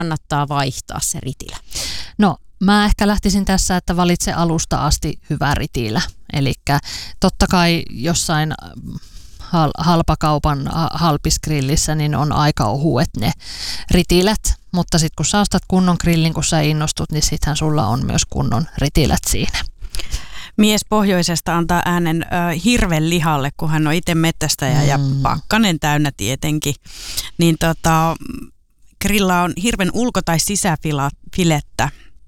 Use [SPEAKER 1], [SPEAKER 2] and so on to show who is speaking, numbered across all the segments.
[SPEAKER 1] kannattaa vaihtaa se ritilä?
[SPEAKER 2] No, mä ehkä lähtisin tässä, että valitse alusta asti hyvä ritilä. Eli totta kai jossain halpakaupan halpisgrillissä niin on aika ohuet ne ritilät, mutta sitten kun sä ostat kunnon grillin, kun sä innostut, niin sittenhän sulla on myös kunnon ritilät siinä.
[SPEAKER 3] Mies pohjoisesta antaa äänen hirven lihalle, kun hän on itse metsästäjä ja pakkanen täynnä tietenkin. Niin grillaa on hirven ulko- tai sisäfilettä,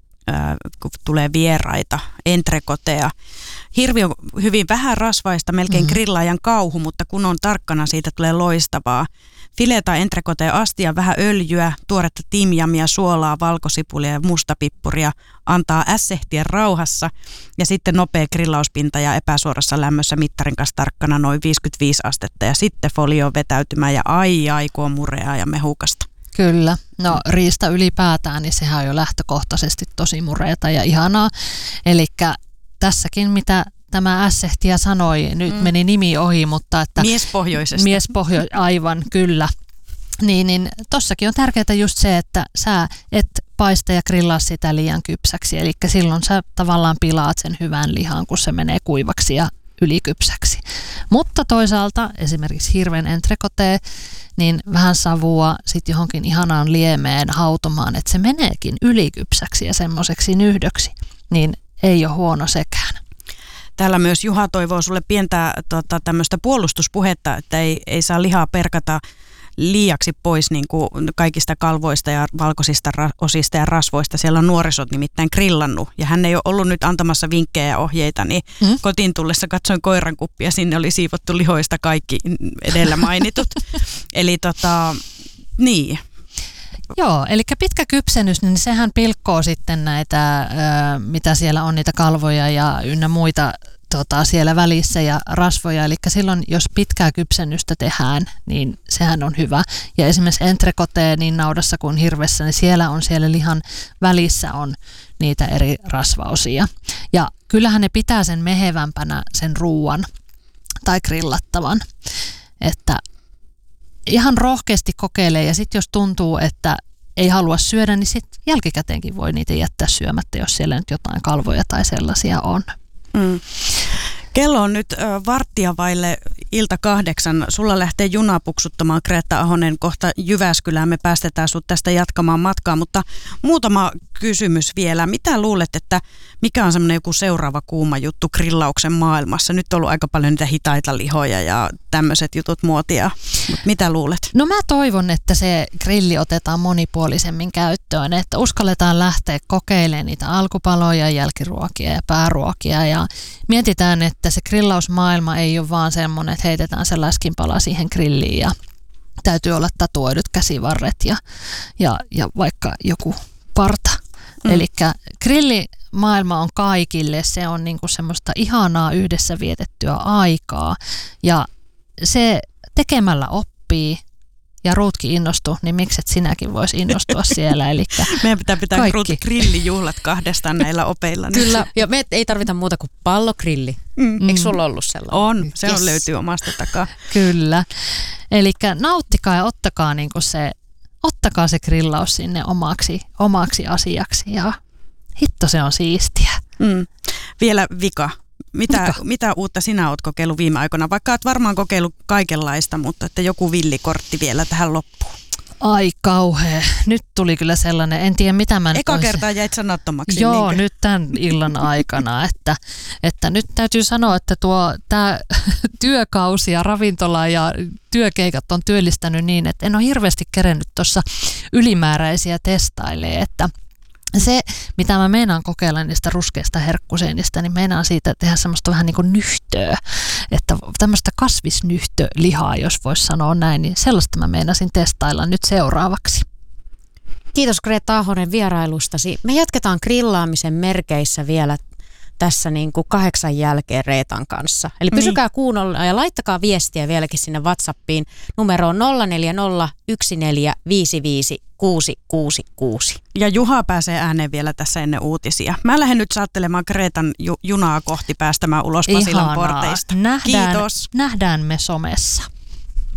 [SPEAKER 3] kun tulee vieraita, entrekoteja. Hirvi on hyvin vähän rasvaista, melkein grillaajan kauhu, mutta kun on tarkkana, siitä tulee loistavaa. File tai entrekote astia, vähän öljyä, tuoretta timjamia, suolaa, valkosipulia ja mustapippuria, antaa ässehtiä rauhassa ja sitten nopea grillauspinta ja epäsuorassa lämmössä mittarin kanssa tarkkana noin 55 astetta ja sitten folio vetäytymään ja ai kun on mureaa ja mehukasta.
[SPEAKER 2] Kyllä. No riista ylipäätään, niin sehän on jo lähtökohtaisesti tosi mureata ja ihanaa. Elikkä tässäkin, mitä tämä ässehtiä sanoi, nyt meni nimi ohi, mutta että
[SPEAKER 3] Miespohjoisesta.
[SPEAKER 2] Aivan, kyllä. Niin tossakin on tärkeää just se, että sä et paista ja grillaa sitä liian kypsäksi. Eli silloin sä tavallaan pilaat sen hyvän lihan, kun se menee kuivaksi ja ylikypsäksi. Mutta toisaalta esimerkiksi hirven entrecote, niin vähän savua sitten johonkin ihanaan liemeen hautumaan, että se meneekin ylikypsäksi ja semmoiseksi nyhdöksi, niin ei ole huono sekään.
[SPEAKER 3] Täällä myös Juha toivoo sulle pientä tämmöistä puolustuspuhetta, että ei saa lihaa perkata liiaksi pois niin kuin kaikista kalvoista ja valkoisista osista ja rasvoista. Siellä on nuorisot nimittäin grillannut ja hän ei ole ollut nyt antamassa vinkkejä ja ohjeita, niin kotiin tullessa katsoin koirankuppia, sinne oli siivottu lihoista kaikki edellä mainitut. Eli niin.
[SPEAKER 2] Joo, eli pitkä kypsennys, niin sehän pilkkoo sitten näitä, mitä siellä on, niitä kalvoja ja ynnä muita siellä välissä ja rasvoja. Eli silloin, jos pitkää kypsennystä tehdään, niin sehän on hyvä. Ja esimerkiksi entrecote niin naudassa kuin hirvessä, niin siellä lihan välissä on niitä eri rasvaosia. Ja kyllähän ne pitää sen mehevämpänä sen ruuan tai grillattavan, että ihan rohkeasti kokeilee ja sitten jos tuntuu, että ei halua syödä, niin sitten jälkikäteenkin voi niitä jättää syömättä, jos siellä nyt jotain kalvoja tai sellaisia on.
[SPEAKER 3] Kello on nyt 7:15. Sulla lähtee juna puksuttamaan, Greta Ahonen, kohta Jyväskylään. Me päästetään sut tästä jatkamaan matkaa, mutta muutama kysymys vielä. Mitä luulet, että mikä on semmoinen joku seuraava kuuma juttu grillauksen maailmassa? Nyt on ollut aika paljon niitä hitaita lihoja ja tämmöiset jutut muotia. Mutta mitä luulet?
[SPEAKER 2] No mä toivon, että se grilli otetaan monipuolisemmin käyttöön, että uskalletaan lähteä kokeilemaan niitä alkupaloja, jälkiruokia ja pääruokia ja mietitään, että se grillausmaailma ei ole vaan semmoinen, että heitetään se läskinpala siihen grilliin ja täytyy olla tatuoidut käsivarret ja vaikka joku parta. Elikkä grillimaailma on kaikille, se on niinku semmoista ihanaa yhdessä vietettyä aikaa ja se tekemällä oppii ja Ruutkin innostui, niin mikset sinäkin voisi innostua siellä. Elikkä
[SPEAKER 3] meidän pitää grillijuhlat kahdestaan näillä opeilla.
[SPEAKER 1] Kyllä, ja me ei tarvita muuta kuin pallogrilli. Eikö sulla ollut sellainen?
[SPEAKER 3] On, se on löytyy omasta takaa.
[SPEAKER 2] Kyllä, elikkä nauttikaa ja ottakaa se grillaus sinne omaksi asiaksi ja hitto se on siistiä.
[SPEAKER 3] Vielä vika. Mitä uutta sinä olet kokeillut viime aikoina? Vaikka olet varmaan kokeillut kaikenlaista, mutta että joku villikortti vielä tähän loppuun.
[SPEAKER 2] Ai kauhea. Nyt tuli kyllä sellainen, en tiedä mitä mä nyt
[SPEAKER 3] eka kertaa jäit sanattomaksi.
[SPEAKER 2] Joo, nyt tämän illan aikana. Että nyt täytyy sanoa, että tämä työkausi ja ravintola ja työkeikat on työllistänyt niin, että en ole hirveästi kerennyt tuossa ylimääräisiä testailemaan, että se, mitä mä meinaan kokeilla niistä ruskeista herkkuseinistä, niin meinaan siitä tehdä semmoista vähän niin kuin nyhtöä, että tämmöistä kasvisnyhtölihaa, jos voisi sanoa näin, niin sellaista mä meinasin testailla nyt seuraavaksi.
[SPEAKER 1] Kiitos Greta Ahonen vierailustasi. Me jatketaan grillaamisen merkeissä vielä tässä niin kuin 8 jälkeen Reetan kanssa. Eli pysykää kuunnella ja laittakaa viestiä vieläkin sinne WhatsAppiin numeroon 0401455666.
[SPEAKER 3] Ja Juha pääsee ääneen vielä tässä ennen uutisia. Mä lähden nyt saattelemaan Gretan junaa kohti päästämään ulos Pasilan porteista.
[SPEAKER 2] Kiitos. Nähdään me somessa.